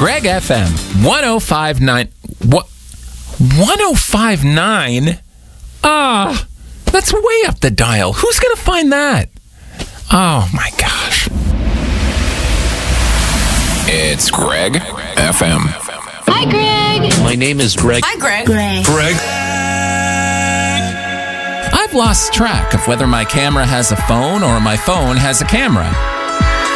Greg FM 1059. What? 1059? Ah, that's way up the dial. Who's going to find that? Oh my gosh. It's Greg FM. Hi, Greg. My name is Greg. Hi, Greg. Greg. I've lost track of whether my camera has a phone or my phone has a camera.